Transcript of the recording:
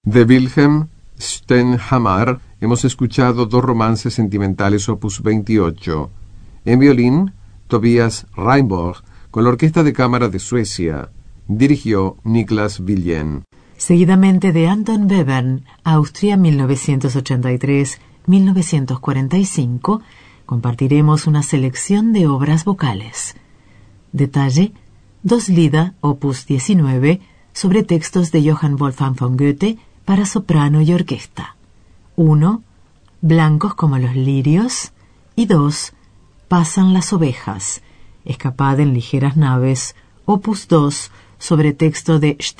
De Wilhelm Stenhammar hemos escuchado dos romances sentimentales opus 28. En violín, Tobias Reinborg, con la Orquesta de Cámara de Suecia. Dirigió Niklas Wilén. Seguidamente de Anton Webern, Austria 1983-1945, compartiremos una selección de obras vocales. Detalle: Dos Lieder, opus 19, sobre textos de Johann Wolfgang von Goethe para soprano y orquesta. 1. Blancos como los lirios. Y 2. Pasan las ovejas, Escapada en ligeras naves, opus 2, sobre texto de